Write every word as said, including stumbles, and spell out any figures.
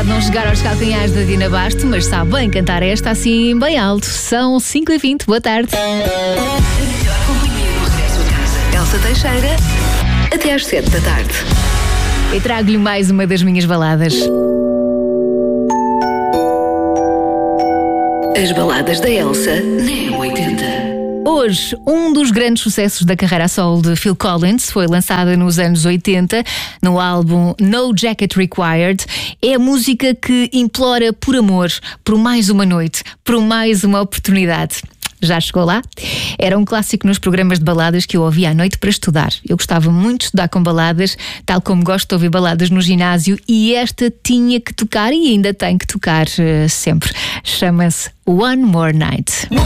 Pode não chegar aos calcanhares da Dina Basto, mas sabe bem cantar esta assim bem alto. São cinco e vinte, boa tarde. A melhor companhia no regresso a casa. Elsa Teixeira, até às sete da tarde. E trago-lhe mais uma das minhas baladas. As baladas da Elsa na M oitenta. Hoje, um dos grandes sucessos da carreira a solo de Phil Collins foi lançada nos anos oitenta, no álbum No Jacket Required. É a música que implora por amor, por mais uma noite, por mais uma oportunidade. Já chegou lá? Era um clássico nos programas de baladas que eu ouvia à noite para estudar. Eu gostava muito de estudar com baladas, tal como gosto de ouvir baladas no ginásio, e esta tinha que tocar e ainda tem que tocar uh, sempre. Chama-se One More Night.